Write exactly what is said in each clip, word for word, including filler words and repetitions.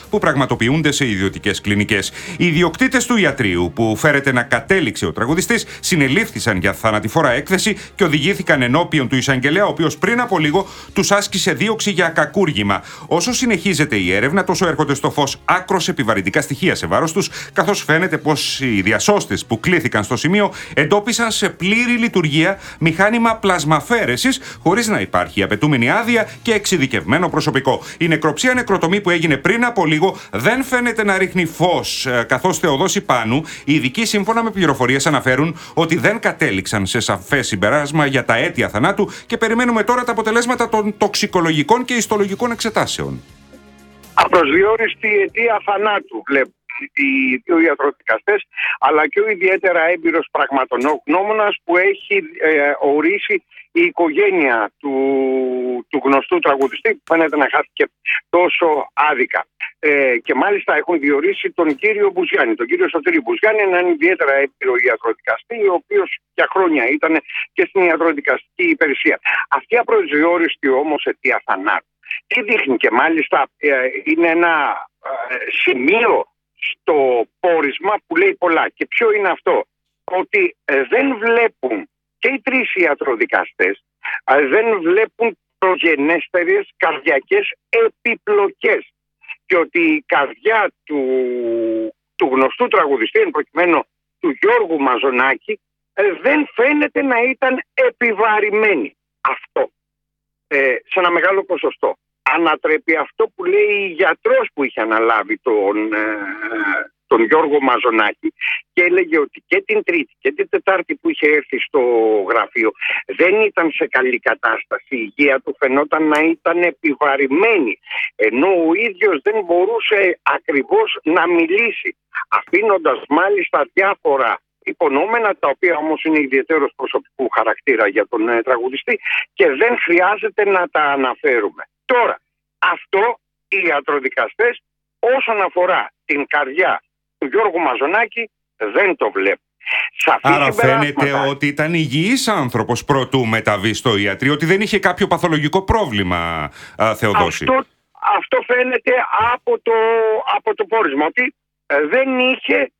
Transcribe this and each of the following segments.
που πραγματοποιούνται σε ιδιωτικές κλινικές. Οι ιδιοκτήτες του ιατρείου, που φέρεται να κατέληξε ο τραγουδιστής, συνελήφθησαν για θανατηφόρα έκθεση και οδηγήθηκαν ενώπιον του εισαγγελέα, ο οποίος πριν από λίγο τους άσκησε δίωξη για κακούργημα. Όσο συνεχίζεται η έρευνα, τόσο έρχονται στο φως άκρως επιβαρυντικά στοιχεία σε βάρος τους, καθώς φαίνεται πως οι διασώστες που κλήθηκαν στο σημείο εντόπισαν σε πλήρη λειτουργία μηχάνημα πλασμαφέρεσης, χωρίς να υπάρχει απαιτούμενη άδεια και εξειδικευμένο προσωπικό. Η νεκροψία νεκροτομή που έγινε πριν από λίγο δεν φαίνεται να ρίχνει φως, καθώς Θεοδόση Πάνου, οι ειδικοί σύμφωνα με πληροφορίες αναφέρουν ότι δεν κατέληξαν σε σαφές συμπεράσμα για τα αίτια θανάτου και περιμένουμε τώρα τα αποτελέσματα των τοξικολογικών και ιστολογικών εξετάσεων. Απροσδιόριστη αιτία θανάτου βλέπω οι δύο ιατροδικαστές, αλλά και ο ιδιαίτερα έμπειρος πραγματογνώμονας που έχει ε, ορίσει η οικογένεια του, του γνωστού τραγουδιστή, που φαίνεται να χάθηκε τόσο άδικα. Ε, και μάλιστα έχουν διορίσει τον κύριο Μπουζιάννη, τον κύριο Σωτήρη Μπουζιάννη, έναν ιδιαίτερα έμπειρο ιατροδικαστή, ο οποίος για χρόνια ήταν και στην ιατροδικαστική υπηρεσία. Αυτή η απροσδιόριστη όμως αιτία θανάτου, τι δείχνει, και μάλιστα ε, είναι ένα ε, σημείο στο πόρισμα που λέει πολλά. Και ποιο είναι αυτό? Ότι ε, δεν βλέπουν και οι τρεις ιατροδικαστές, ε, δεν βλέπουν προγενέστερες καρδιακές επιπλοκές, και ότι η καρδιά του, του γνωστού τραγουδιστή, εν προκειμένου του Γιώργου Μαζονάκη, ε, δεν φαίνεται να ήταν επιβαρημένη. Αυτό ε, σε ένα μεγάλο ποσοστό ανατρέπει αυτό που λέει η γιατρός που είχε αναλάβει τον, ε, τον Γιώργο Μαζονάκη, και έλεγε ότι και την Τρίτη και την Τετάρτη που είχε έρθει στο γραφείο δεν ήταν σε καλή κατάσταση. Η υγεία του φαινόταν να ήταν επιβαρημένη, ενώ ο ίδιος δεν μπορούσε ακριβώς να μιλήσει, αφήνοντας μάλιστα διάφορα υπονόμενα, τα οποία όμως είναι ιδιαίτερος προσωπικού χαρακτήρα για τον ε, τραγουδιστή και δεν χρειάζεται να τα αναφέρουμε. Τώρα, αυτό οι ιατροδικαστές όσον αφορά την καρδιά του Γιώργου Μαζονάκη δεν το βλέπουν. Άρα φαίνεται ότι ήταν υγιής άνθρωπος πρωτού μεταβεί στο ιατρείο, ότι δεν είχε κάποιο παθολογικό πρόβλημα, α, Θεοδόση. Αυτό, αυτό φαίνεται από το, από το πόρισμα, ότι ε, δεν είχε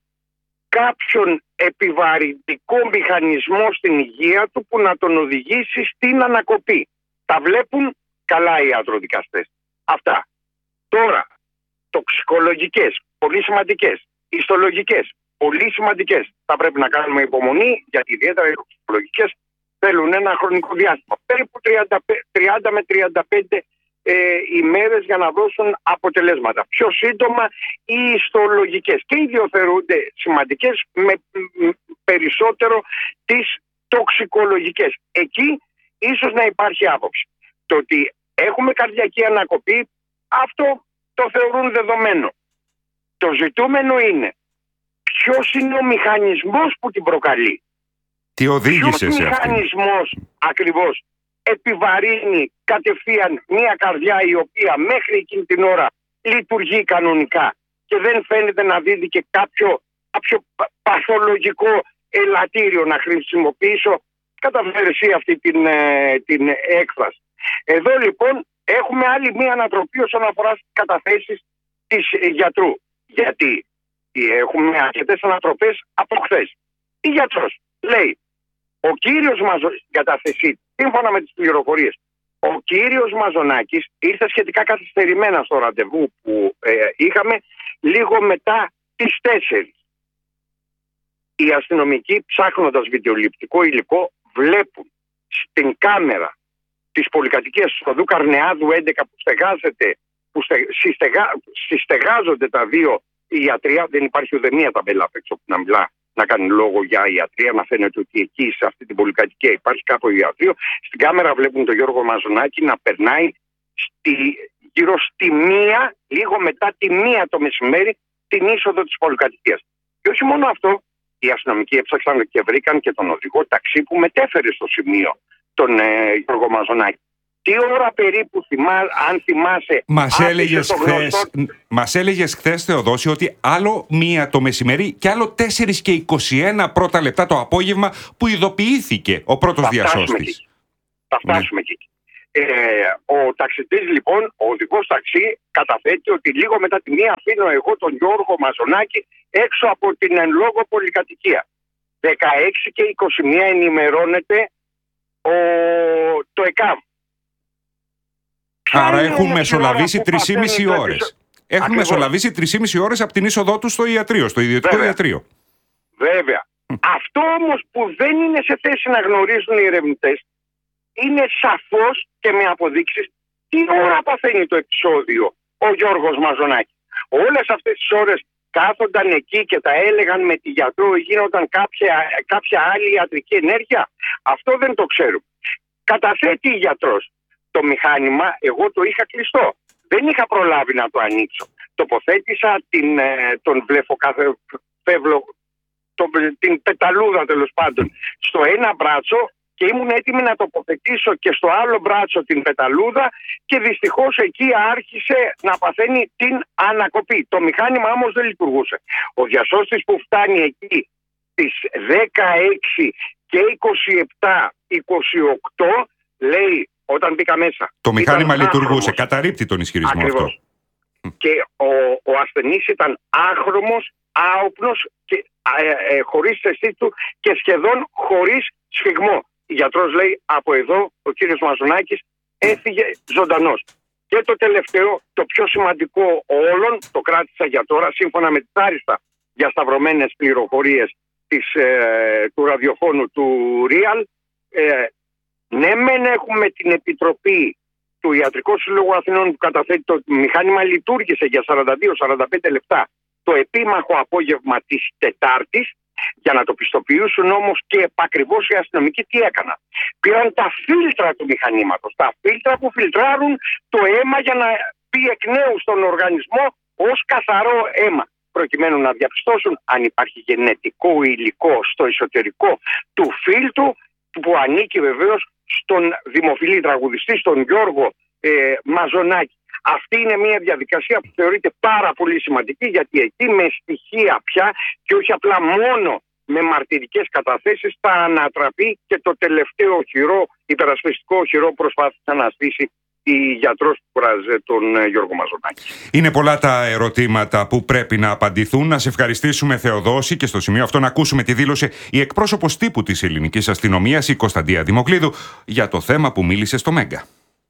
κάποιον επιβαρυντικό μηχανισμό στην υγεία του που να τον οδηγήσει στην ανακοπή. Τα βλέπουν καλά οι ιατροδικαστές. Αυτά. Τώρα, τοξικολογικές, πολύ σημαντικές, ιστολογικές, πολύ σημαντικές. Θα πρέπει να κάνουμε υπομονή, γιατί ιδιαίτερα οι τοξικολογικές θέλουν ένα χρονικό διάστημα. Περίπου τριάντα με τριάντα πέντε ε, ημέρες για να δώσουν αποτελέσματα. Πιο σύντομα οι ιστολογικές. Και οι δύο θεωρούνται σημαντικές, με περισσότερο τις τοξικολογικές. Εκεί ίσως να υπάρχει άποψη. Το ότι έχουμε καρδιακή ανακοπή, αυτό το θεωρούν δεδομένο. Το ζητούμενο είναι ποιος είναι ο μηχανισμός που την προκαλεί. Τι οδήγησε σε αυτό? Ποιος μηχανισμός ακριβώς επιβαρύνει κατευθείαν μια καρδιά η οποία μέχρι εκείνη την ώρα λειτουργεί κανονικά και δεν φαίνεται να δίδει και κάποιο, κάποιο παθολογικό ελαττήριο, να χρησιμοποιήσω κατά βερεσία αυτή την, την έκφραση. Εδώ λοιπόν έχουμε άλλη μία ανατροπή όσον αφορά στις καταθέσεις της γιατρού. Γιατί έχουμε αρκετές ανατροπές από χθες. Η γιατρός λέει, ο κύριος Μαζονάκης, καταθεσή, σύμφωνα με τις πληροφορίες, ο κύριος Μαζονάκης ήρθε σχετικά καθυστερημένα στο ραντεβού που ε, είχαμε λίγο μετά τις τέσσερις. Οι αστυνομικοί, ψάχνοντας βιντεοληπτικό υλικό, βλέπουν στην κάμερα της πολυκατοικίας του Στοδού Καρνεάδου έντεκα που στεγάζεται, που στε, συστεγά, συστεγάζονται τα δύο ιατρεία. Δεν υπάρχει ουδέμια ταμπέλα απ' έξω που να μιλά, να κάνει λόγο για ιατρεία, να φαίνεται ότι εκεί σε αυτή την πολυκατοικία υπάρχει κάποιο ιατρείο. Στην κάμερα βλέπουν τον Γιώργο Μαζονάκη να περνάει στη, γύρω στη μία, λίγο μετά τη μία το μεσημέρι, την είσοδο της πολυκατοικίας. Και όχι μόνο αυτό, οι αστυνομικοί έψαξαν και βρήκαν και τον οδηγό ταξί που μετέφερε στο σημείο τον ε, Γιώργο Μαζονάκη. Τι ώρα περίπου, θυμά, αν θυμάσαι... Μας έλεγες χθες, μας έλεγες χθες, Θεοδόση, ότι άλλο μία το μεσημέρι και άλλο τέσσερα και είκοσι ένα πρώτα λεπτά το απόγευμα που ειδοποιήθηκε ο πρώτος θα διασώστης. Θα φτάσουμε εκεί. Ε, ο ταξιτής λοιπόν, ο οδηγός ταξί, καταθέτει ότι λίγο μετά τη μία αφήνω εγώ τον Γιώργο Μαζονάκη έξω από την εν λόγω πολυκατοικία. δεκαέξι και είκοσι μία ενημερώνεται ο, το ΕΚΑΒ. Άρα έχουν μεσολαβήσει τρεις και μισή ώρες. Έχουν μεσολαβήσει τρεις και μισή ώρες από την είσοδό του στο ιατρείο, στο ιδιωτικό Βέβαια. ιατρείο. Βέβαια. Mm. Αυτό όμως που δεν είναι σε θέση να γνωρίζουν οι ερευνητές είναι σαφώς και με αποδείξεις τι ώρα παθαίνει το επεισόδιο ο Γιώργος Μαζονάκης. Όλες αυτές τις ώρες κάθονταν εκεί και τα έλεγαν με τη γιατρό, γίνονταν κάποια, κάποια άλλη ιατρική ενέργεια. Αυτό δεν το ξέρουμε. Καταθέτει η γιατρός το μηχάνημα, εγώ το είχα κλειστό. Δεν είχα προλάβει να το ανοίξω. Τοποθέτησα την, τον βλεφοκαθεφεύλο, το, την πεταλούδα τέλος πάντων στο ένα μπράτσο και ήμουν έτοιμη να τοποθετήσω και στο άλλο μπράτσο την πεταλούδα και δυστυχώς εκεί άρχισε να παθαίνει την ανακοπή. Το μηχάνημα όμως δεν λειτουργούσε. Ο διασώστης που φτάνει εκεί στις δεκαέξι και είκοσι επτά είκοσι οκτώ λέει όταν μπήκα μέσα. Το μηχάνημα λειτουργούσε, άχρωμος. Καταρρίπτει τον ισχυρισμό Ακριβώς. αυτό. Και ο, ο ασθενής ήταν άχρωμος, άοπνος και ε, ε, χωρίς αισθή του και σχεδόν χωρίς σφιγμό. Η γιατρός λέει από εδώ ο κύριος Μαζονάκης έφυγε ζωντανός. Και το τελευταίο, το πιο σημαντικό όλων, το κράτησα για τώρα, σύμφωνα με τις άριστα διασταυρωμένες πληροφορίες της, ε, του ραδιοφώνου του Real, ε, ναι μεν έχουμε την επιτροπή του Ιατρικού Συλλόγου Αθηνών που καταθέτει το μηχάνημα λειτουργήσε για σαράντα δύο με σαράντα πέντε λεπτά το επίμαχο απόγευμα της Τετάρτης. Για να το πιστοποιήσουν όμως και επακριβώς οι αστυνομικοί τι έκαναν. Πήραν τα φίλτρα του μηχανήματος, τα φίλτρα που φιλτράρουν το αίμα για να πει εκ νέου στον οργανισμό ως καθαρό αίμα, προκειμένου να διαπιστώσουν αν υπάρχει γενετικό υλικό στο εσωτερικό του φίλτρου που ανήκει βεβαίως στον δημοφιλή τραγουδιστή, στον Γιώργο ε, Μαζονάκη. Αυτή είναι μια διαδικασία που θεωρείται πάρα πολύ σημαντική γιατί εκεί με στοιχεία πια και όχι απλά μόνο με μαρτυρικές καταθέσεις θα ανατραπεί και το τελευταίο οχυρό, υπερασπιστικό οχυρό προσπάθησε να στήσει η γιατρός που κουράζε τον Γιώργο Μαζονάκη. Είναι πολλά τα ερωτήματα που πρέπει να απαντηθούν. Να σε ευχαριστήσουμε Θεοδόση και στο σημείο αυτό να ακούσουμε τη δήλωση η εκπρόσωπος τύπου της ελληνικής αστυνομίας, η Κωνσταντία Δημοκλίδου, για το θέμα που μίλησε στο Μέγκα.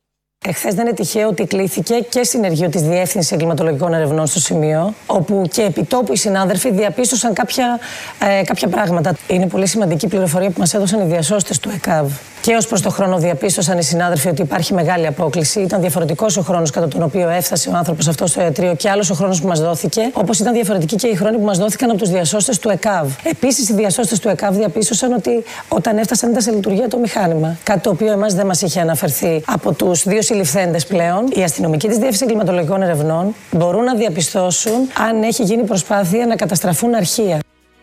Εχθές δεν είναι τυχαίο ότι κλήθηκε και συνεργείο της Διεύθυνσης Εγκληματολογικών Ερευνών στο σημείο, όπου και επιτόπου οι συνάδελφοι διαπίστωσαν κάποια, ε, κάποια πράγματα. Είναι πολύ σημαντική πληροφορία που μας έδωσαν οι διασώστες του ΕΚΑΒ. Και ως προς το χρόνο διαπίστωσαν οι συνάδελφοι ότι υπάρχει μεγάλη απόκλιση. Ήταν διαφορετικός ο χρόνος κατά τον οποίο έφτασε ο άνθρωπος αυτό στο ιατρείο και άλλος ο χρόνος που μας δόθηκε, όπως ήταν διαφορετικοί και οι χρόνοι που μας δόθηκαν από τους διασώστες του ΕΚΑΒ. Επίσης, οι διασώστες του ΕΚΑΒ διαπίστωσαν ότι όταν έφτασαν ήταν σε λειτουργία το μηχάνημα. Κάτι το οποίο εμάς δεν μας είχε αναφερθεί από τους δύο συλληφθέντες πλέον. Οι αστυνομικοί της Διεύθυνσης Εγκληματολογικών Ερευνών μπορούν να διαπιστώσουν αν έχει γίνει προσπάθεια να καταστραφούν αρχεία.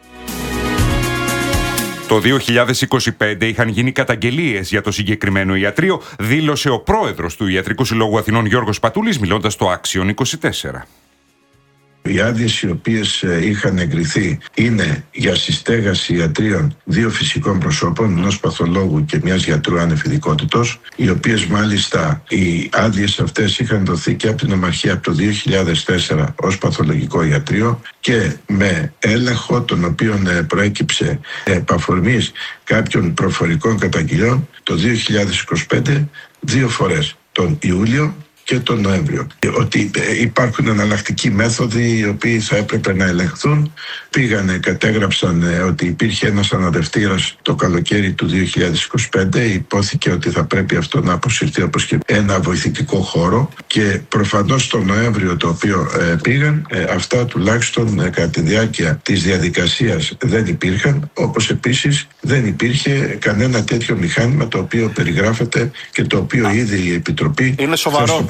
Το δύο χιλιάδες είκοσι πέντε είχαν γίνει καταγγελίες για το συγκεκριμένο ιατρείο, δήλωσε ο πρόεδρος του Ιατρικού Συλλόγου Αθηνών Γιώργος Πατούλης, μιλώντας στο Axion είκοσι τέσσερα. Οι άδειες οι οποίες είχαν εγκριθεί είναι για συστέγαση ιατρίων δύο φυσικών προσώπων, ενός παθολόγου και μιας γιατρού ανεφηδικότητος, οι οποίες μάλιστα οι άδειες αυτές είχαν δοθεί και από την Ομαρχία από το δύο χιλιάδες τέσσερα ως παθολογικό ιατρείο και με έλεγχο τον οποίο προέκυψε επαφορμής κάποιων προφορικών καταγγελιών το δύο χιλιάδες είκοσι πέντε δύο φορές, τον Ιούλιο και τον Νοέμβριο. Ότι υπάρχουν εναλλακτικοί μέθοδοι οι οποίοι θα έπρεπε να ελεγχθούν. Πήγανε, κατέγραψαν ότι υπήρχε ένας αναδευτήρας το καλοκαίρι του δύο χιλιάδες είκοσι πέντε. Υπόθηκε ότι θα πρέπει αυτό να αποσυρθεί όπως και ένα βοηθητικό χώρο. Και προφανώς τον Νοέμβριο το οποίο ε, πήγαν, ε, αυτά τουλάχιστον ε, κατά τη διάρκεια της διαδικασίας δεν υπήρχαν. Όπως επίσης δεν υπήρχε κανένα τέτοιο μηχάνημα το οποίο περιγράφεται και το οποίο ήδη η Επιτροπή. Είναι σοβαρό.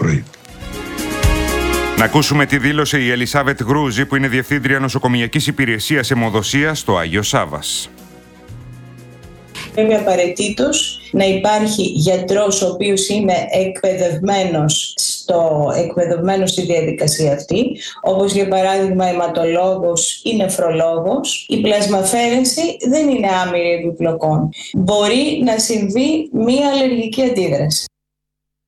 Να ακούσουμε τη δήλωσε η Ελισάβετ Γρούζη, που είναι Διευθύντρια Νοσοκομιακής Υπηρεσίας Αιμοδοσίας στο Άγιο Σάββας. Πρέπει απαραίτητος να υπάρχει γιατρός ο οποίος είναι εκπαιδευμένος, στο, εκπαιδευμένος στη διαδικασία αυτή, όπως για παράδειγμα αιματολόγος ή νεφρολόγος. Η πλασμαφέρενση δεν είναι άμυρη επιπλοκών. Μπορεί να συμβεί μία αλλεργική αντίδραση.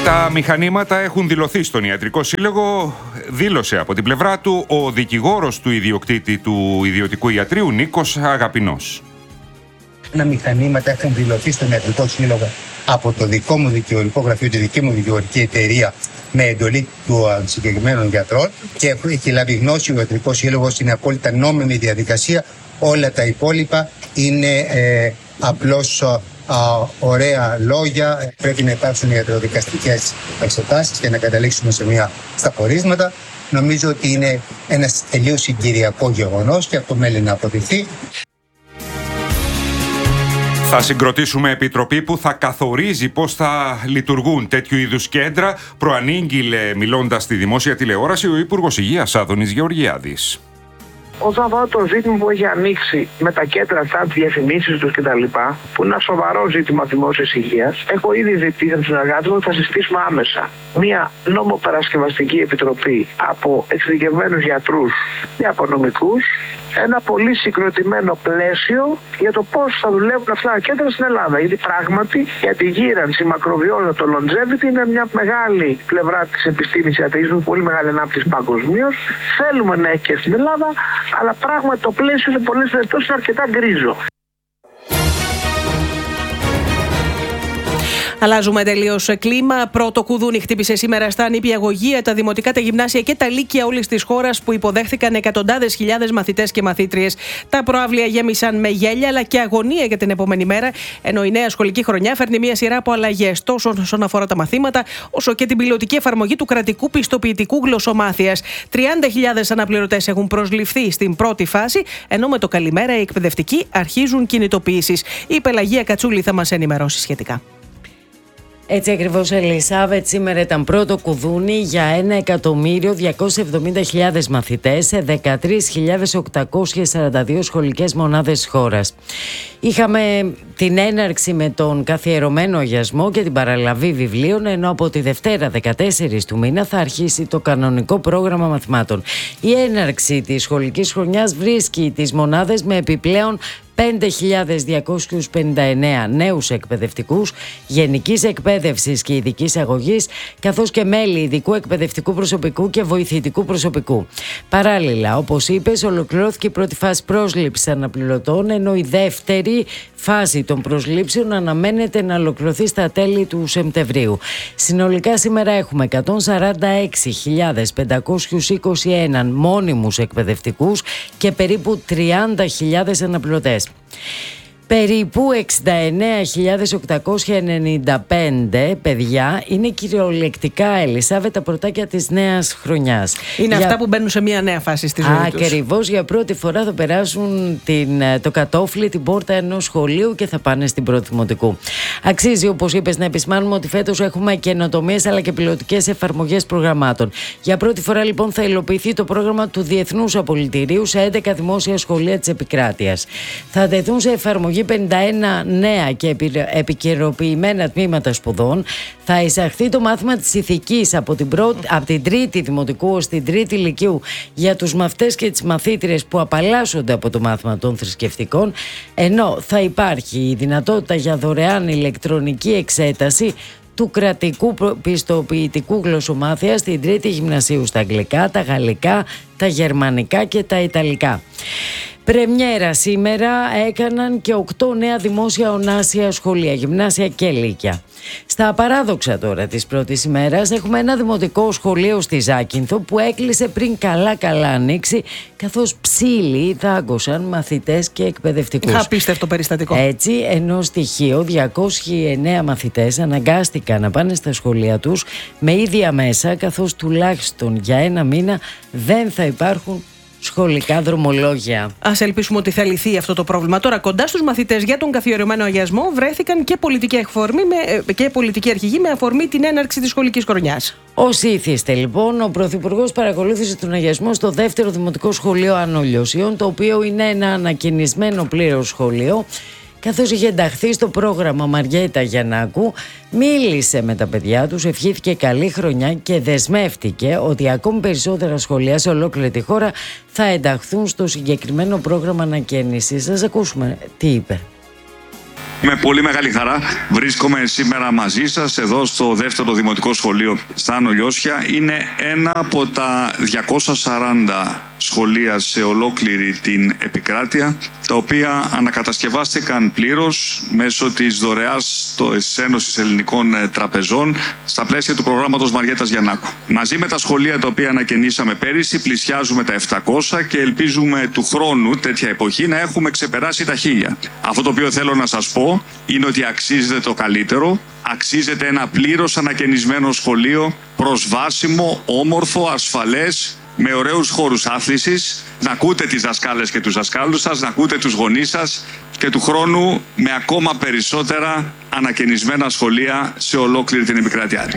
Τα μηχανήματα έχουν δηλωθεί στον Ιατρικό Σύλλογο. Δήλωσε από την πλευρά του ο δικηγόρος του ιδιοκτήτη του ιδιωτικού ιατρείου, Νίκος Αγαπηνός. Τα μηχανήματα έχουν δηλωθεί στον Ιατρικό Σύλλογο από το δικό μου δικηγορικό γραφείο, τη δική μου δικηγορική εταιρεία, με εντολή των συγκεκριμένων γιατρών, και έχει λάβει γνώση ο Ιατρικός Σύλλογος, είναι απόλυτα νόμιμη διαδικασία. Όλα τα υπόλοιπα είναι ε, απλώς α, ωραία λόγια. Πρέπει να υπάρξουν ιατροδικαστικές εξετάσεις και να καταλήξουμε σε μια, στα πορίσματα. Νομίζω ότι είναι ένας τελείως συγκυριακό γεγονός και αυτό μένει να αποδειχθεί. Θα συγκροτήσουμε επιτροπή που θα καθορίζει πώς θα λειτουργούν τέτοιου είδους κέντρα, προανήγγειλε μιλώντας στη δημόσια τηλεόραση ο Υπουργός Υγείας Άδωνης Γεωργιάδης. Όσον αφορά το ζήτημα που έχει ανοίξει με τα κέντρα αυτά, τις διαφημίσεις τους κτλ., που είναι ένα σοβαρό ζήτημα δημόσιας υγείας, έχω ήδη ζητήσει από τους συνεργάτες μου ότι θα συστήσουμε άμεσα μια νομοπαρασκευαστική επιτροπή από εξειδικευμένους γιατρούς και από νομικούς, ένα πολύ συγκροτημένο πλαίσιο για το πώς θα δουλεύουν αυτά τα κέντρα στην Ελλάδα. Γιατί πράγματι για τη γύρανση, η μακροβιότητα, το longevity είναι μια μεγάλη πλευρά της επιστήμης ιατρικής, με πολύ μεγάλη ανάπτυξη παγκοσμίως. Θέλουμε να έχει και στην Ελλάδα, αλλά πράγματι το πλαίσιο σε πολλές περιπτώσεις είναι αρκετά γκρίζο. Αλλάζουμε τελείως κλίμα. Πρώτο κουδούνι χτύπησε σήμερα στα νηπιαγωγεία, τα δημοτικά, τα γυμνάσια και τα λύκεια όλης της χώρας, που υποδέχθηκαν εκατοντάδες χιλιάδες μαθητές και μαθήτριες. Τα προαύλια γέμισαν με γέλια αλλά και αγωνία για την επόμενη μέρα, ενώ η νέα σχολική χρονιά φέρνει μια σειρά από αλλαγές, τόσο όσον αφορά τα μαθήματα, όσο και την πιλωτική εφαρμογή του κρατικού πιστοποιητικού γλωσσομάθειας. τριάντα χιλιάδες αναπληρωτές έχουν προσληφθεί στην πρώτη φάση, ενώ με το καλημέρα οι εκπαιδευτικοί αρχίζουν κινητοποιήσεις. Η Πελαγία Κατσούλη θα μας ενημερώσει σχετικά. Έτσι ακριβώς, Ελισάβετ, σήμερα ήταν πρώτο κουδούνι για ένα εκατομμύριο διακόσιες εβδομήντα χιλιάδες μαθητές σε δεκατρείς χιλιάδες οκτακόσιες σαράντα δύο σχολικές μονάδες χώρας. Είχαμε την έναρξη με τον καθιερωμένο αγιασμό και την παραλαβή βιβλίων, ενώ από τη Δευτέρα δεκατέσσερις του μήνα θα αρχίσει το κανονικό πρόγραμμα μαθημάτων. Η έναρξη της σχολικής χρονιάς βρίσκει τις μονάδες με επιπλέον πέντε χιλιάδες διακόσιους πενήντα εννέα νέους εκπαιδευτικούς γενικής εκπαίδευσης και ειδικής αγωγής, καθώς και μέλη ειδικού εκπαιδευτικού προσωπικού και βοηθητικού προσωπικού. Παράλληλα, όπως είπες, ολοκληρώθηκε η πρώτη φάση πρόσληψης αναπληρωτών, ενώ η δεύτερη φάση των προσλήψεων αναμένεται να ολοκληρωθεί στα τέλη του Σεπτεμβρίου. Συνολικά σήμερα έχουμε εκατόν σαράντα έξι χιλιάδες πεντακόσιους είκοσι ένα μόνιμους εκπαιδευτικούς και περίπου τριάντα χιλιάδες αναπληρωτές. Περίπου εξήντα εννέα χιλιάδες οκτακόσια ενενήντα πέντε παιδιά είναι κυριολεκτικά, Ελισάβετ, τα πρωτάκια της νέας χρονιάς. Είναι για... αυτά που μπαίνουν σε μια νέα φάση στη ζωή τους. Ακριβώς, για πρώτη φορά θα περάσουν την, το κατόφλι, την πόρτα ενός σχολείου και θα πάνε στην πρώτη δημοτικού. Αξίζει, όπως είπες, να επισημάνουμε ότι φέτος έχουμε καινοτομίες αλλά και πιλωτικές εφαρμογές προγραμμάτων. Για πρώτη φορά, λοιπόν, θα υλοποιηθεί το πρόγραμμα του Διεθνούς Απολυτηρίου σε έντεκα δημόσια σχολεία της επικράτειας. Θα τεθούν σε εφαρμογή πενήντα ένα νέα και επικαιροποιημένα τμήματα σπουδών. Θα εισαχθεί το μάθημα της ηθικής από την, πρώτη, από την τρίτη δημοτικού ως την τρίτη λυκείου για τους μαθητές και τις μαθήτριες που απαλλάσσονται από το μάθημα των θρησκευτικών, ενώ θα υπάρχει η δυνατότητα για δωρεάν ηλεκτρονική εξέταση του κρατικού πιστοποιητικού γλωσσομάθεια στην τρίτη γυμνασίου στα αγγλικά, τα γαλλικά, τα γερμανικά και τα ιταλικά. Πρεμιέρα σήμερα έκαναν και οκτώ νέα δημόσια ονάσια σχολεία, γυμνάσια και λύκεια. Στα παράδοξα τώρα της πρώτης ημέρας έχουμε ένα δημοτικό σχολείο στη Ζάκυνθο που έκλεισε πριν καλά καλά ανοίξει, καθώς ψήλοι δάγκωσαν μαθητές και εκπαιδευτικούς. Απίστευτο περιστατικό. Έτσι, ενώ στοιχείο διακόσιοι εννέα μαθητές αναγκάστηκαν να πάνε στα σχολεία τους με ίδια μέσα, καθώς τουλάχιστον για ένα μήνα δεν θα υπάρχουν σχολικά δρομολόγια. Ας ελπίσουμε ότι θα λυθεί αυτό το πρόβλημα. Τώρα, κοντά στους μαθητές για τον καθιερωμένο αγιασμό βρέθηκαν και πολιτικοί, αφορμή με, και πολιτικοί αρχηγοί με αφορμή την έναρξη της σχολικής χρονιάς. Ως ήθιστε, λοιπόν, ο Πρωθυπουργός παρακολούθησε τον αγιασμό στο δεύτερο δημοτικό σχολείο Άνω Λιωσίων, το οποίο είναι ένα ανακαινισμένο πλήρως σχολείο. Καθώς είχε ενταχθεί στο πρόγραμμα Μαριέτα Γιαννάκου, μίλησε με τα παιδιά τους, ευχήθηκε καλή χρονιά και δεσμεύτηκε ότι ακόμη περισσότερα σχολεία σε ολόκληρη τη χώρα θα ενταχθούν στο συγκεκριμένο πρόγραμμα ανακαίνησης. Ας ακούσουμε τι είπε. Με πολύ μεγάλη χαρά βρίσκομαι σήμερα μαζί σας εδώ στο δεύτερο δημοτικό σχολείο στα Άνω Λιώσια. Είναι ένα από τα διακόσια σαράντα σχολεία σε ολόκληρη την επικράτεια, τα οποία ανακατασκευάστηκαν πλήρως μέσω της δωρεάς της Ένωσης Ελληνικών Τραπεζών στα πλαίσια του προγράμματος Μαριέτας Γιαννάκου. Μαζί με τα σχολεία τα οποία ανακαινήσαμε πέρυσι πλησιάζουμε τα επτακόσια και ελπίζουμε του χρόνου τέτοια εποχή να έχουμε ξεπεράσει τα χίλια. Αυτό το οποίο θέλω να σας πω είναι ότι αξίζεται το καλύτερο, αξίζεται ένα πλήρως ανακαινισμένο σχολείο, προσβάσιμο, όμορφο, ασφαλές, με ωραίους χώρους άθλησης, να ακούτε τις δασκάλες και τους δασκάλους σας, να ακούτε τους γονείς σας και του χρόνου με ακόμα περισσότερα ανακαινισμένα σχολεία σε ολόκληρη την επικράτεια.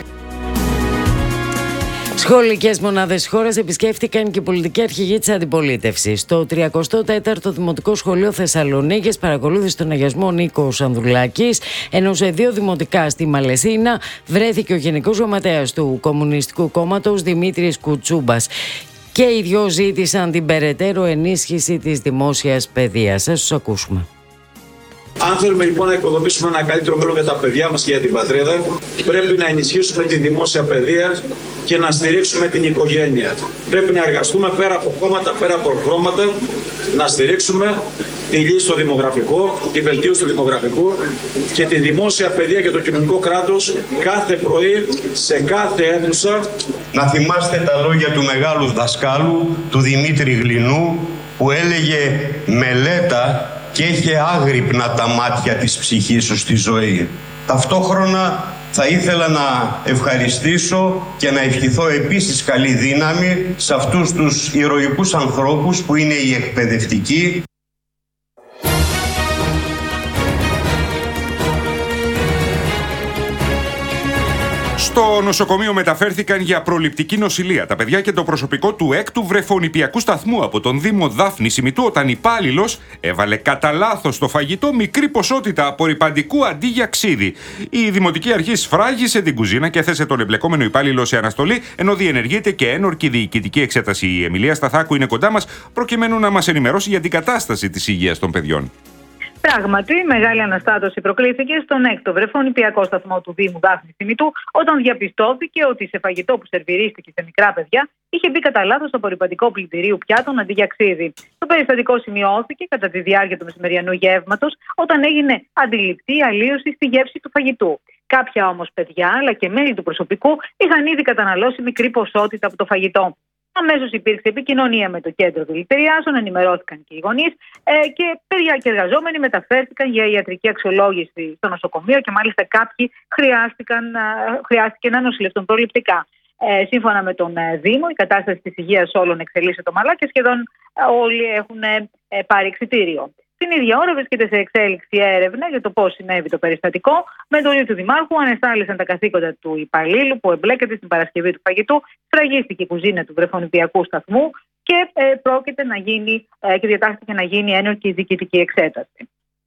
Σχολικές μονάδες χώρας επισκέφτηκαν και οι πολιτικοί αρχηγοί της αντιπολίτευσης. Στο τριακοστό τέταρτο Δημοτικό Σχολείο Θεσσαλονίκης παρακολούθησε τον αγιασμό Νίκος Ανδρουλάκης, ενώ σε δύο δημοτικά στη Μαλαισίνα βρέθηκε ο Γενικός Γραμματέας του Κομμουνιστικού Κόμματος Δημήτρης Κουτσούμπας. Και οι δυο ζήτησαν την περαιτέρω ενίσχυση της δημόσιας παιδείας. Ας τους ακούσουμε. Αν θέλουμε λοιπόν να οικοδομήσουμε ένα καλύτερο μέλλον για τα παιδιά μας και για την πατρίδα, πρέπει να ενισχύσουμε τη δημόσια παιδεία και να στηρίξουμε την οικογένεια. Πρέπει να εργαστούμε πέρα από κόμματα, πέρα από χρώματα, να στηρίξουμε τη λύση στο δημογραφικό, τη βελτίωση του δημογραφικού και τη δημόσια παιδεία και το κοινωνικό κράτος κάθε πρωί σε κάθε αίθουσα. Να θυμάστε τα λόγια του μεγάλου δασκάλου, του Δημήτρη Γλινού, που έλεγε «Μελέτα και είχε άγρυπνα τα μάτια της ψυχής σου στη ζωή». Ταυτόχρονα θα ήθελα να ευχαριστήσω και να ευχηθώ επίσης καλή δύναμη σε αυτούς τους ηρωικούς ανθρώπους που είναι οι εκπαιδευτικοί. Στο νοσοκομείο μεταφέρθηκαν για προληπτική νοσηλεία τα παιδιά και το προσωπικό του έκτου βρεφονηπιακού σταθμού από τον Δήμο Δάφνης Ημιτού, όταν υπάλληλος έβαλε κατά λάθος στο φαγητό μικρή ποσότητα απορρυπαντικού αντί για ξύδι. Η Δημοτική Αρχή σφράγισε την κουζίνα και έθεσε τον εμπλεκόμενο υπάλληλο σε αναστολή, ενώ διενεργείται και ένορκη διοικητική εξέταση. Η Εμιλία Σταθάκου είναι κοντά μας προκειμένου να μας ενημερώσει για την κατάσταση της υγείας των παιδιών. Πράγματι, μεγάλη αναστάτωση προκλήθηκε στον έκτο βρεφονηπιακό σταθμό του Δήμου Δάφνης Ημιτού, όταν διαπιστώθηκε ότι σε φαγητό που σερβιρίστηκε σε μικρά παιδιά είχε μπει κατά λάθος απορρυπαντικό πλυντηρίου πιάτων αντί για ξύδι. Το περιστατικό σημειώθηκε κατά τη διάρκεια του μεσημεριανού γεύματος, όταν έγινε αντιληπτή αλλίωση στη γεύση του φαγητού. Κάποια όμως παιδιά, αλλά και μέλη του προσωπικού, είχαν ήδη καταναλώσει μικρή ποσότητα από το φαγητό. Αμέσως υπήρξε επικοινωνία με το κέντρο δηλητηριάσεων, ενημερώθηκαν και οι γονείς ε, και παιδιά και εργαζόμενοι μεταφέρθηκαν για ιατρική αξιολόγηση στο νοσοκομείο και μάλιστα κάποιοι χρειάστηκαν, ε, χρειάστηκε να νοσηλευτούν προληπτικά. Ε, σύμφωνα με τον ε, Δήμο, η κατάσταση της υγείας όλων εξελίσσεται ομαλά και σχεδόν ε, όλοι έχουν ε, ε, πάρει εξιτήριο. Την ίδια ώρα βρίσκεται σε εξέλιξη έρευνα για το πώς συνέβη το περιστατικό. Με εντολή του Δημάρχου ανεστάλησαν τα καθήκοντα του υπαλλήλου που εμπλέκεται στην παρασκευή του φαγητού, σφραγίστηκε η κουζίνα του βρεφονηπιακού σταθμού και ε, πρόκειται να γίνει ε, και διατάχθηκε να γίνει ένορκη διοικητική εξέταση.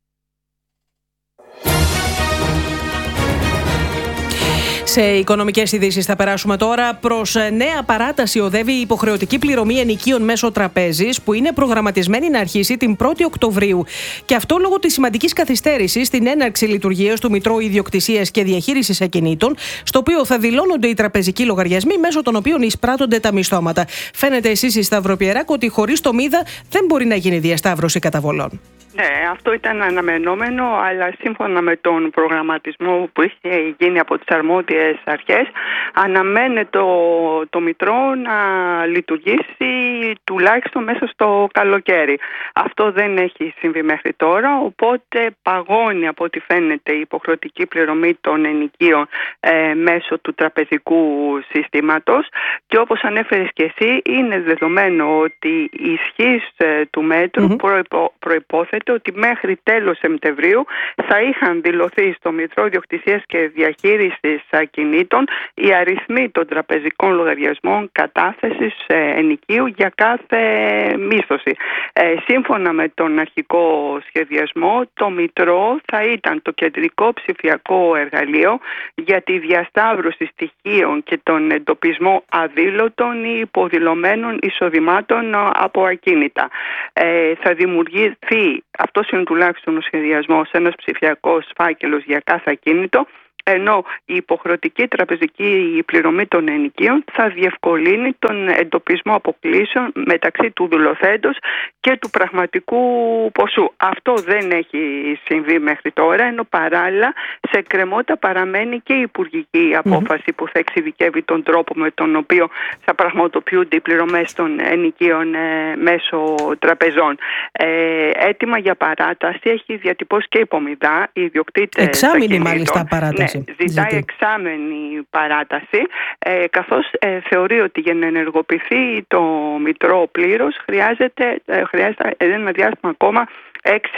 Σε οικονομικές ειδήσεις θα περάσουμε τώρα. Προς νέα παράταση οδεύει η υποχρεωτική πληρωμή ενοικίων μέσω τραπέζης, που είναι προγραμματισμένη να αρχίσει την πρώτη Οκτωβρίου. Και αυτό λόγω της σημαντικής καθυστέρησης στην έναρξη λειτουργίας του Μητρώου Ιδιοκτησίας και Διαχείρισης Ακινήτων, στο οποίο θα δηλώνονται οι τραπεζικοί λογαριασμοί μέσω των οποίων εισπράττονται τα μισθώματα. Φαίνεται εσείς, η Σταυροπιεράκο, ότι χωρίς το ΜΥΔΑ δεν μπορεί να γίνει διασταύρωση καταβολών. Ναι, αυτό ήταν αναμενόμενο, αλλά σύμφωνα με τον προγραμματισμό που είχε γίνει από τις αρμόδιες αρχές, αναμένεται το, το Μητρό να λειτουργήσει τουλάχιστον μέσα στο καλοκαίρι. Αυτό δεν έχει συμβεί μέχρι τώρα, οπότε παγώνει από ό,τι φαίνεται η υποχρεωτική πληρωμή των ενοικίων ε, μέσω του τραπεζικού συστήματος, και όπως ανέφερες και εσύ, είναι δεδομένο ότι η ισχύς ε, του μέτρου mm-hmm. προϋπο, προϋπόθεται ότι μέχρι τέλος Σεπτεμβρίου θα είχαν δηλωθεί στο Μητρό Ιδιοκτησίας και Διαχείρισης Ακινήτων οι αριθμοί των τραπεζικών λογαριασμών κατάθεσης ενοικίου για κάθε μίσθωση. Ε, σύμφωνα με τον αρχικό σχεδιασμό, το Μητρό θα ήταν το κεντρικό ψηφιακό εργαλείο για τη διασταύρωση στοιχείων και τον εντοπισμό αδήλωτων ή υποδηλωμένων εισοδημάτων από ακίνητα. Ε, θα δημιουργηθεί αυτός είναι τουλάχιστον ο σχεδιασμός, ένας ψηφιακός φάκελος για κάθε ακίνητο, ενώ η υποχρεωτική τραπεζική πληρωμή των ενοικίων θα διευκολύνει τον εντοπισμό αποκλήσεων μεταξύ του δουλοθέντος και του πραγματικού ποσού. Αυτό δεν έχει συμβεί μέχρι τώρα, ενώ παράλληλα σε εκκρεμότητα παραμένει και η υπουργική απόφαση mm-hmm. που θα εξειδικεύει τον τρόπο με τον οποίο θα πραγματοποιούνται οι πληρωμές των ενοικίων ε, μέσω τραπεζών. Ε, έτοιμα για παράταση έχει διατυπώσει και η Πομιδά, οι ιδιοκτήτες. Εξάμηνη μάλιστα παράταση. Ναι, ζητάει Ζητή. εξάμενη παράταση, ε, καθώς ε, θεωρεί ότι για να ενεργοποιηθεί το Μητρό πλήρως χρειάζεται, ε, χρειάζεται ένα διάστημα ακόμα έξι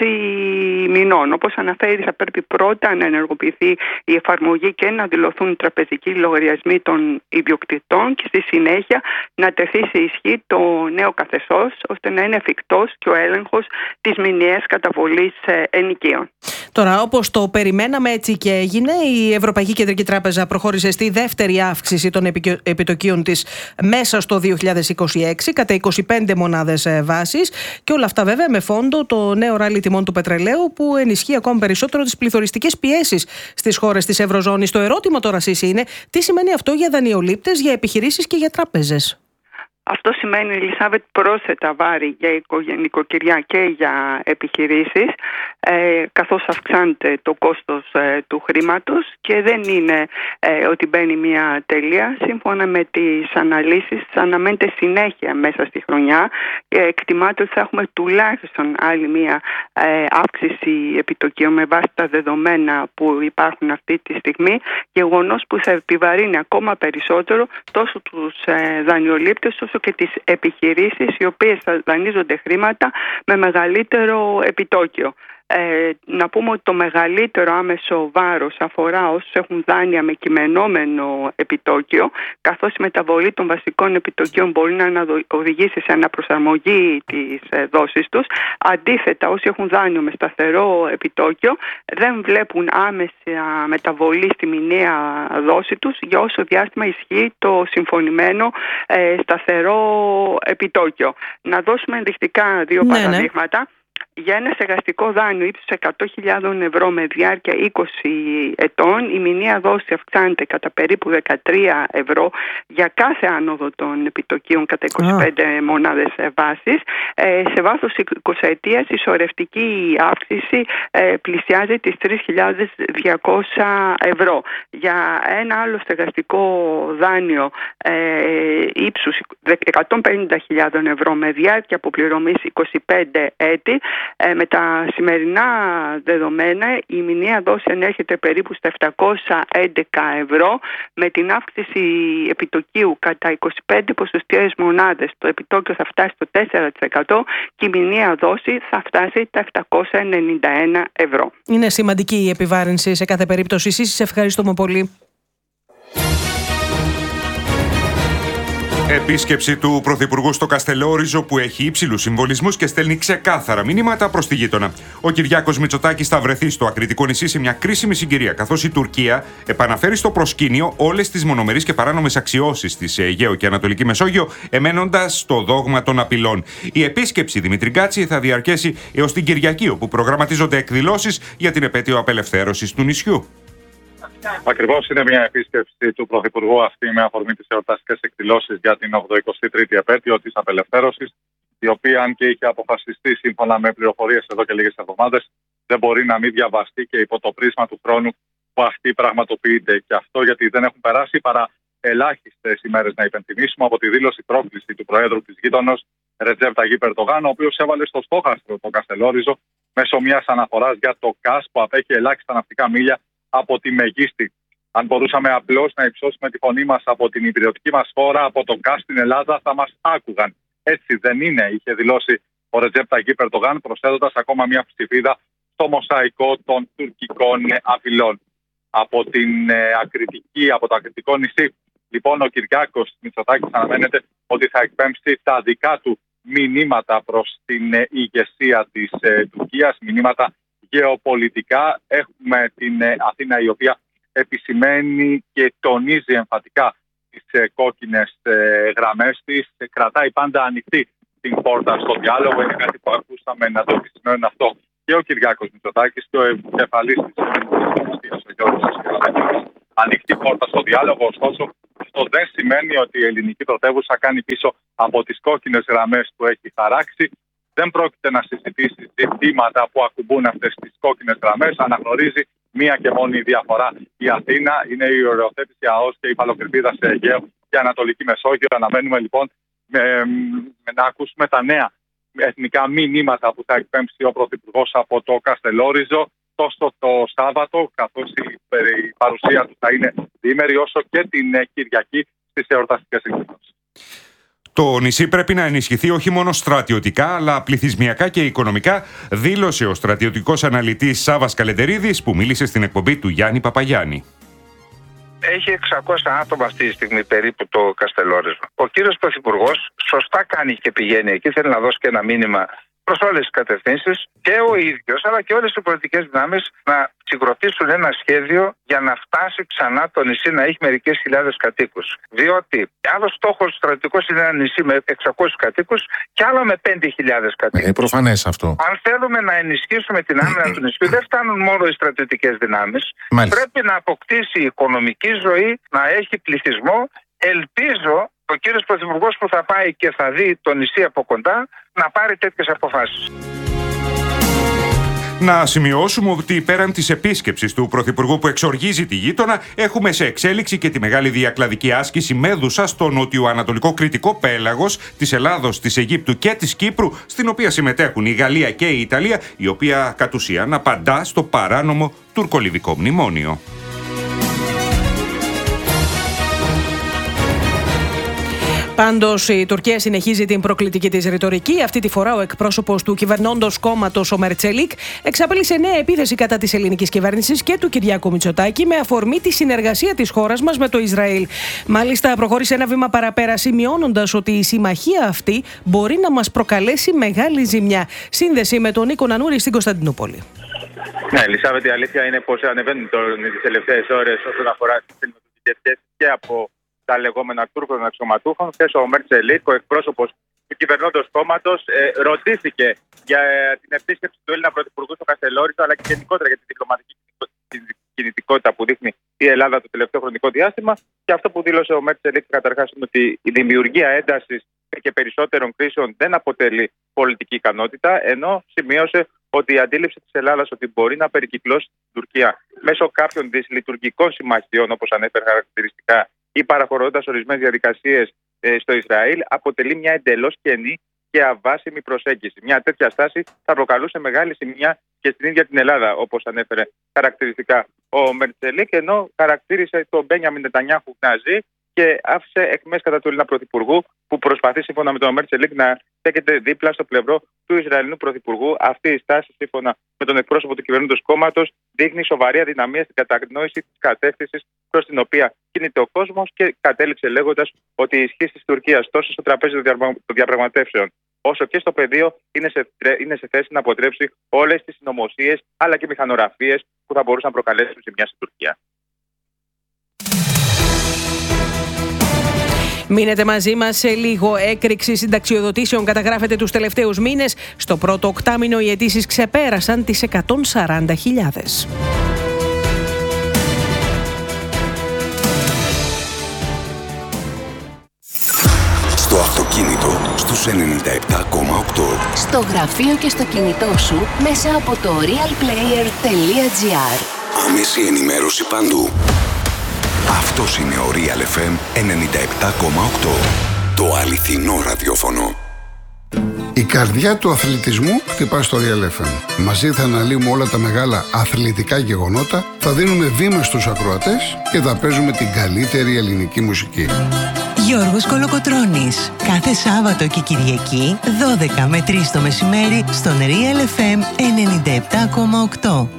μηνών. Όπως αναφέρει, θα πρέπει πρώτα να ενεργοποιηθεί η εφαρμογή και να δηλωθούν οι τραπεζικοί λογαριασμοί των ιδιοκτητών και στη συνέχεια να τεθεί σε ισχύ το νέο καθεστώς, ώστε να είναι εφικτός και ο έλεγχος της μηνιαίας καταβολής ενοικίων. Τώρα, όπως το περιμέναμε, έτσι και έγινε. Η Ευρωπαϊκή Κεντρική Τράπεζα προχώρησε στη δεύτερη αύξηση των επιτοκίων της μέσα στο δύο χιλιάδες είκοσι έξι κατά είκοσι πέντε μονάδες βάσης, και όλα αυτά βέβαια με φόντο το νέο ράλι τιμών του πετρελαίου, που ενισχύει ακόμα περισσότερο τις πληθωριστικές πιέσεις στις χώρες της Ευρωζώνης. Το ερώτημα τώρα, Σύση, είναι τι σημαίνει αυτό για δανειολήπτες, για επιχειρήσεις και για τράπεζες. Αυτό σημαίνει, Ελισάβετ, πρόσθετα βάρη για νοικοκυριά και για επιχειρήσεις, ε, καθώς αυξάνεται το κόστος ε, του χρήματος, και δεν είναι ε, ότι μπαίνει μια τελεία. Σύμφωνα με τις αναλύσεις, αναμένεται συνέχεια μέσα στη χρονιά. Ε, εκτιμάται ότι θα έχουμε τουλάχιστον άλλη μια ε, αύξηση επιτοκίων με βάση τα δεδομένα που υπάρχουν αυτή τη στιγμή, γεγονός που θα επιβαρύνει ακόμα περισσότερο τόσο τους ε, δανειολήπτες όσο και τις επιχειρήσεις, οι οποίες θα δανείζονται χρήματα με μεγαλύτερο επιτόκιο. Ε, να πούμε ότι το μεγαλύτερο άμεσο βάρος αφορά όσους έχουν δάνεια με κειμενόμενο επιτόκιο, καθώς η μεταβολή των βασικών επιτοκίων μπορεί να οδηγήσει σε αναπροσαρμογή της ε, δόσης τους. Αντίθετα, όσοι έχουν δάνειο με σταθερό επιτόκιο δεν βλέπουν άμεσα μεταβολή στη μηνιαία δόση τους για όσο διάστημα ισχύει το συμφωνημένο ε, σταθερό επιτόκιο. Να δώσουμε ενδεικτικά δύο ναι, παραδείγματα. Ναι. Για ένα στεγαστικό δάνειο ύψους εκατό χιλιάδες ευρώ με διάρκεια είκοσι ετών, η μηνιαία δόση αυξάνεται κατά περίπου δεκατρία ευρώ για κάθε άνοδο των επιτοκίων κατά είκοσι πέντε oh. μονάδες βάσης. Ε, σε βάθος εικοσαετίας η σωρευτική αύξηση ε, πλησιάζει τις τρεις χιλιάδες διακόσια ευρώ. Για ένα άλλο στεγαστικό δάνειο ε, ύψους εκατόν πενήντα χιλιάδες ευρώ με διάρκεια αποπληρωμής είκοσι πέντε έτη, Ε, με τα σημερινά δεδομένα η μηνιαία δόση ανέρχεται περίπου στα επτακόσια έντεκα ευρώ, με την αύξηση επιτοκίου κατά είκοσι πέντε ποσοστιαίες μονάδες. Το επιτόκιο θα φτάσει στο τέσσερα τοις εκατό και η μηνιαία δόση θα φτάσει τα επτακόσια ενενήντα ένα ευρώ. Είναι σημαντική η επιβάρυνση σε κάθε περίπτωση. Εσείς σε ευχαριστούμε πολύ. Επίσκεψη του Πρωθυπουργού στο Καστελόριζο, που έχει υψηλούς συμβολισμούς και στέλνει ξεκάθαρα μηνύματα προς τη γείτονα. Ο Κυριάκος Μητσοτάκης θα βρεθεί στο Ακριτικό νησί σε μια κρίσιμη συγκυρία, καθώς η Τουρκία επαναφέρει στο προσκήνιο όλες τις μονομερείς και παράνομες αξιώσεις της Αιγαίου και Ανατολική Μεσόγειο, εμένοντας στο δόγμα των απειλών. Η επίσκεψη, Δημήτρη Γκάτση, θα διαρκέσει έως την Κυριακή, όπου προγραμματίζονται εκδηλώσεις για την επέτειο απελευθέρωσης του νησιού. Ακριβώς, είναι μια επίσκεψη του Πρωθυπουργού αυτή με αφορμή τις εορταστικές εκδηλώσεις για την ογδοηκοστή τρίτη επέτειο της απελευθέρωσης, η οποία, αν και είχε αποφασιστεί σύμφωνα με πληροφορίες εδώ και λίγες εβδομάδες, δεν μπορεί να μην διαβαστεί και υπό το πρίσμα του χρόνου που αυτή πραγματοποιείται. Και αυτό γιατί δεν έχουν περάσει παρά ελάχιστες ημέρες, να υπενθυμίσουμε, από τη δήλωση πρόκληση του Προέδρου της γείτονος, Ρετζέπ Ταγίπ Ερντογάν, ο οποίος έβαλε στο στόχαστρο το Καστελόριζο μέσω μιας αναφοράς για το ΚΑΣ, που απέχει ελάχιστα ναυτικά μίλια από τη Μεγίστη. Αν μπορούσαμε απλώς να υψώσουμε τη φωνή μας από την υπηρετική μας χώρα, από το ΚΑΣ στην Ελλάδα, θα μας άκουγαν. Έτσι δεν είναι, είχε δηλώσει ο Ρετζέπ Ταγίπ Ερντογάν, προσθέτοντας ακόμα μια ψηφίδα στο μοσαϊκό των τουρκικών απειλών. Από την ε, ακριτική, από το ακριτικό νησί, λοιπόν, ο Κυριάκος Μητσοτάκης αναμένεται ότι θα εκπέμψει τα δικά του μηνύματα προς την ε, ηγεσία της ε, Τουρκίας, μηνύματα γεωπολιτικά. Έχουμε την ε, Αθήνα, η οποία επισημαίνει και τονίζει εμφατικά τις ε, κόκκινες ε, γραμμές της, ε, κρατάει πάντα ανοιχτή την πόρτα στο διάλογο. Είναι κάτι που ακούσαμε να το επισημαίνουν αυτό και ο Κυριάκος Μητσοτάκης και ο επικεφαλής της Εθνικής ο Γιώργος Χατζηδάκης, ανοιχτή πόρτα στο διάλογο. Ωστόσο, αυτό δεν σημαίνει ότι η ελληνική πρωτεύουσα κάνει πίσω από τις κόκκινες γραμμές που έχει χαράξει. Δεν πρόκειται να συζητήσει ζητήματα που ακουμπούν αυτές τις κόκκινες γραμμές. Αναγνωρίζει μία και μόνη διαφορά. Η Αθήνα είναι η οριοθέτηση ΑΟΣ και η υφαλοκρηπίδα σε Αιγαίο και Ανατολική Μεσόγειο. Αναμένουμε λοιπόν με, με, να ακούσουμε τα νέα εθνικά μηνύματα που θα εκπέμψει ο Πρωθυπουργός από το Καστελόριζο τόσο το Σάββατο, καθώς η, η παρουσία του θα είναι διήμερη, όσο και την Κυριακή στις εορταστικές εκδηλώσεις. Το νησί πρέπει να ενισχυθεί όχι μόνο στρατιωτικά, αλλά πληθυσμιακά και οικονομικά, δήλωσε ο στρατιωτικός αναλυτής Σάββας Καλεντερίδης, που μίλησε στην εκπομπή του Γιάννη Παπαγιάννη. Έχει εξακόσια άτομα αυτή τη στιγμή περίπου το Καστελόριζο. Ο κύριος Πρωθυπουργός σωστά κάνει και πηγαίνει εκεί, θέλει να δώσει και ένα μήνυμα προς όλες τις κατευθύνσεις, και ο ίδιος αλλά και όλες οι πολιτικές δυνάμεις να συγκροτήσουν ένα σχέδιο για να φτάσει ξανά το νησί να έχει μερικές χιλιάδες κατοίκους. Διότι άλλος στόχος στρατιωτικός είναι ένα νησί με εξακόσιους κατοίκους και άλλο με πέντε χιλιάδες κατοίκους. Είναι προφανές αυτό. Αν θέλουμε να ενισχύσουμε την άμυνα του νησιού, δεν φτάνουν μόνο οι στρατιωτικές δυνάμεις. Πρέπει να αποκτήσει η οικονομική ζωή, να έχει πληθυσμό. Ελπίζω ο κύριος Πρωθυπουργός που θα πάει και θα δει το νησί από κοντά να πάρει τέτοιες αποφάσεις. Να σημειώσουμε ότι πέραν της επίσκεψης του Πρωθυπουργού που εξοργίζει τη γείτονα, έχουμε σε εξέλιξη και τη μεγάλη διακλαδική άσκηση Μέδουσα στο νοτιοανατολικό κρητικό πέλαγος της Ελλάδος, της Αιγύπτου και της Κύπρου, στην οποία συμμετέχουν η Γαλλία και η Ιταλία, η οποία κατ' ουσίαν απαντά στο παράνομο τουρκολιβικό μνημόνιο. Πάντως, η Τουρκία συνεχίζει την προκλητική της ρητορική. Αυτή τη φορά, ο εκπρόσωπος του κυβερνώντος κόμματος, ο Μερτσελίκ, εξαπέλυσε νέα επίθεση κατά της ελληνικής κυβέρνησης και του Κυριάκου Μητσοτάκη με αφορμή τη συνεργασία της χώρας μας με το Ισραήλ. Μάλιστα, προχώρησε ένα βήμα παραπέρα, σημειώνοντας ότι η συμμαχία αυτή μπορεί να μας προκαλέσει μεγάλη ζημιά. Σύνδεση με τον Νίκο Νανούρη στην Κωνσταντινούπολη. Ναι, Ελισάβετ, η αλήθεια είναι πως ανεβαίνουν τις τελευταίες ώρες όσον αφορά τις ελληνικές σχέσεις και από τα λεγόμενα Τούρκων αξιωματούχων. Χθες ο Μερτσελίκ, ο εκπρόσωπος του κυβερνώντος κόμματος, ε, ρωτήθηκε για την επίσκεψη του Έλληνα Πρωθυπουργού στο Καστελόριζο, αλλά και γενικότερα για τη διπλωματική κινητικότητα που δείχνει η Ελλάδα το τελευταίο χρονικό διάστημα. Και αυτό που δήλωσε ο Μερτσελίκ καταρχάς είναι ότι η δημιουργία έντασης και περισσότερων κρίσεων δεν αποτελεί πολιτική ικανότητα, ενώ σημείωσε ότι η αντίληψη της Ελλάδας ότι μπορεί να περικυκλώσει την Τουρκία μέσω κάποιων δυσλειτουργικών συμμαχιών, όπως ανέφερε χαρακτηριστικά, ή παραχωρώντας ορισμένες διαδικασίες ε, στο Ισραήλ, αποτελεί μια εντελώς κενή και αβάσιμη προσέγγιση. Μια τέτοια στάση θα προκαλούσε μεγάλη ζημιά και στην ίδια την Ελλάδα, όπως ανέφερε χαρακτηριστικά ο Μερτσελίκ, ενώ χαρακτήρισε τον Μπένιαμιν Νετανιάχου ναζί και άφησε εκμές κατά του Έλληνα Πρωθυπουργού, που προσπαθεί σύμφωνα με τον Μερτσελίκ να στέκεται δίπλα στο πλευρό του Ισραηλινού Πρωθυπουργού. Αυτή η στάση, σύμφωνα με τον εκπρόσωπο του κυβερνώντος κόμματος, δείχνει σοβαρή αδυναμία στην κατανόηση της κατεύθυνσης προς την οποία κινείται ο κόσμος, και κατέληξε λέγοντας ότι η ισχύ της Τουρκίας τόσο στο τραπέζι των διαπραγματεύσεων όσο και στο πεδίο είναι σε, είναι σε θέση να αποτρέψει όλες τις συνωμοσίες αλλά και μηχανογραφίες που θα μπορούσαν να προκαλέσουν ζημιά στην Τουρκία. Μείνετε μαζί μας σε λίγο. Έκρηξη συνταξιοδοτήσεων καταγράφεται τους τελευταίους μήνες. Στο πρώτο οκτάμηνο οι αιτήσεις ξεπέρασαν τις εκατόν σαράντα χιλιάδες. Στο αυτοκίνητο στους ενενήντα επτά κόμμα οκτώ. Στο γραφείο και στο κινητό σου μέσα από το real player τελεία gr. Άμεση ενημέρωση παντού. Αυτός είναι ο Real εφ εμ ενενήντα επτά κόμμα οκτώ. Το αληθινό ραδιόφωνο. Η καρδιά του αθλητισμού χτυπά στο Real εφ εμ. Μαζί θα αναλύουμε όλα τα μεγάλα αθλητικά γεγονότα, θα δίνουμε βήμα στους ακροατές και θα παίζουμε την καλύτερη ελληνική μουσική. Γιώργος Κολοκοτρώνης. Κάθε Σάββατο και Κυριακή, δώδεκα με τρεις το μεσημέρι, στον Real εφ εμ ενενήντα επτά κόμμα οκτώ.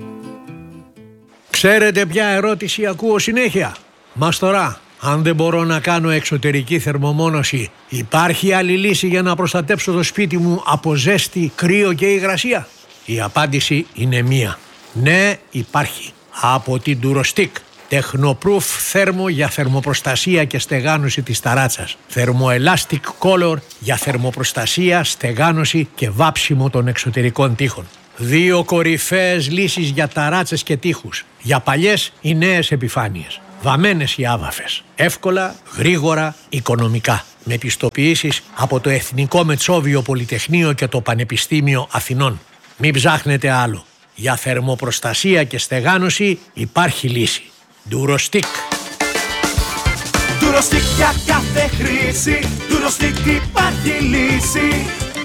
Ξέρετε ποια ερώτηση ακούω συνέχεια? Μας τώρα, αν δεν μπορώ να κάνω εξωτερική θερμομόνωση, υπάρχει άλλη λύση για να προστατέψω το σπίτι μου από ζέστη, κρύο και υγρασία? Η απάντηση είναι μία. Ναι, υπάρχει. Από την Durostick. Technoproof θέρμο για θερμοπροστασία και στεγάνωση της ταράτσας. Thermoelastic Color για θερμοπροστασία, στεγάνωση και βάψιμο των εξωτερικών τοίχων. Δύο κορυφαίες λύσεις για ταράτσες και τοίχους. Για παλιές ή νέες επιφάνειες. Βαμμένες οι άβαφες. Εύκολα, γρήγορα, οικονομικά. Με πιστοποιήσεις από το Εθνικό Μετσόβιο Πολυτεχνείο και το Πανεπιστήμιο Αθηνών. Μην ψάχνετε άλλο. Για θερμοπροστασία και στεγάνωση υπάρχει λύση. Ντουροστικ. Ντουροστικ για κάθε χρήση. Ντουροστικ υπάρχει λύση.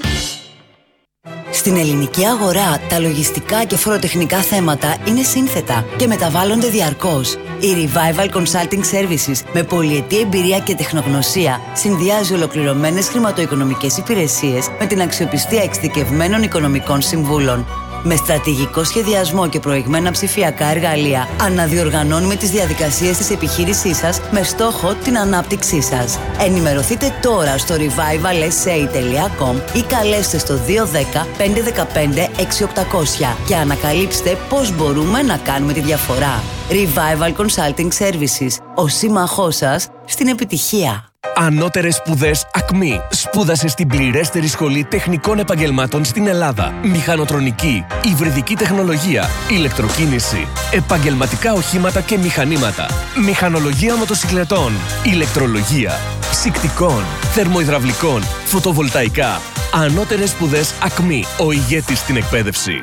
Στην ελληνική αγορά, τα λογιστικά και φοροτεχνικά θέματα είναι σύνθετα και μεταβάλλονται διαρκώς. Η Revival Consulting Services με πολυετή εμπειρία και τεχνογνωσία συνδυάζει ολοκληρωμένες χρηματοοικονομικές υπηρεσίες με την αξιοπιστία εξειδικευμένων οικονομικών συμβούλων. Με στρατηγικό σχεδιασμό και προηγμένα ψηφιακά εργαλεία, αναδιοργανώνουμε τις διαδικασίες της επιχείρησής σας με στόχο την ανάπτυξή σας. Ενημερωθείτε τώρα στο revival s a τελεία com ή καλέστε στο δύο ένα μηδέν πέντε ένα πέντε έξι οκτακόσια και ανακαλύψτε πώς μπορούμε να κάνουμε τη διαφορά. Revival Consulting Services, ο σύμμαχός σας στην επιτυχία. Ανώτερες σπουδές ΑΚΜΗ. Σπούδασε στην πληρέστερη σχολή τεχνικών επαγγελμάτων στην Ελλάδα. Μηχανοτρονική, υβριδική τεχνολογία, ηλεκτροκίνηση, επαγγελματικά οχήματα και μηχανήματα, μηχανολογία μοτοσυκλετών, ηλεκτρολογία, ψυκτικών, θερμοϊδραυλικών, φωτοβολταϊκά. Ανώτερες σπουδές ΑΚΜΗ. Ο ηγέτης στην εκπαίδευση.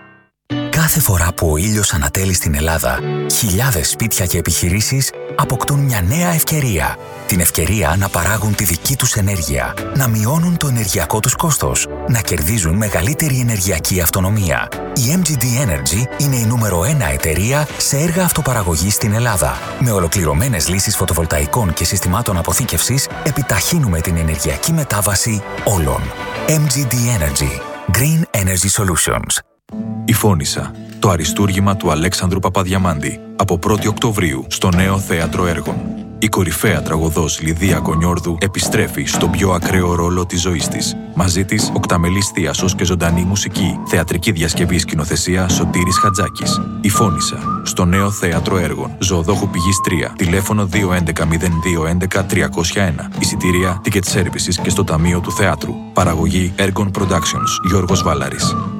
Κάθε φορά που ο ήλιος ανατέλει στην Ελλάδα, χιλιάδες σπίτια και επιχειρήσεις αποκτούν μια νέα ευκαιρία. Την ευκαιρία να παράγουν τη δική τους ενέργεια, να μειώνουν το ενεργειακό τους κόστος, να κερδίζουν μεγαλύτερη ενεργειακή αυτονομία. Η εμ τζι ντι Energy είναι η νούμερο ένα εταιρεία σε έργα αυτοπαραγωγής στην Ελλάδα. Με ολοκληρωμένες λύσεις φωτοβολταϊκών και συστημάτων αποθήκευσης, επιταχύνουμε την ενεργειακή μετάβαση όλων. εμ τζι ντι Energy. Green Energy Solutions. Η Φώνισσα, το αριστούργημα του Αλέξανδρου Παπαδιαμάντη, από πρώτη Οκτωβρίου στο Νέο Θέατρο Έργων. Η κορυφαία τραγωδός Λιδία Κονιόρδου επιστρέφει στον πιο ακραίο ρόλο της ζωής της. Μαζί της, οκταμελής θίασος και ζωντανή μουσική. Θεατρική διασκευή σκηνοθεσία Σωτήρης Χατζάκης. Η Φώνισσα, στο Νέο Θέατρο Έργων. Ζωοδόχου Πηγής τρία. Τηλέφωνο δύο ένα ένα μηδέν δύο ένα ένα τριακόσια ένα. Εισιτήρια Ticket Services και στο Ταμείο του Θεάτρου. Παραγωγή Ergon Productions. Γιώργος Βάλαρης.